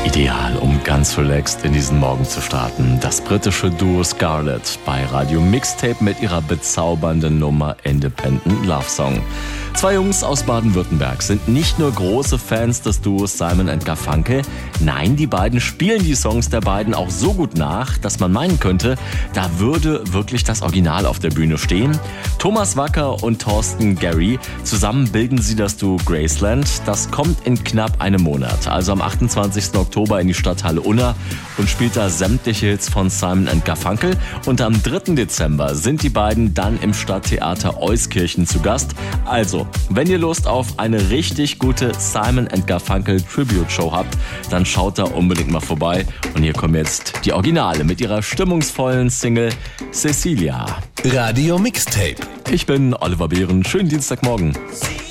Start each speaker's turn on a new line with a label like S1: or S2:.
S1: Ideal, um ganz relaxed in diesen Morgen zu starten. Das britische Duo Scarlett bei Radio Mixtape mit ihrer bezaubernden Nummer Independent Love Song. Zwei Jungs aus Baden-Württemberg sind nicht nur große Fans des Duos Simon & Garfunkel, nein, die beiden spielen die Songs der beiden auch so gut nach, dass man meinen könnte, da würde wirklich das Original auf der Bühne stehen. Thomas Wacker und Thorsten Gary, zusammen bilden sie das Duo Graceland. Das kommt in knapp einem Monat, also am 28. Oktober in die Stadthalle Unna und spielt da sämtliche Hits von Simon & Garfunkel. Und am 3. Dezember sind die beiden dann im Stadttheater Euskirchen zu Gast. Also, wenn ihr Lust auf eine richtig gute Simon & Garfunkel Tribute Show habt, dann schaut da unbedingt mal vorbei. Und hier kommen jetzt die Originale mit ihrer stimmungsvollen Single Cecilia.
S2: Radio Mixtape.
S1: Ich bin Oliver Behren. Schönen Dienstagmorgen.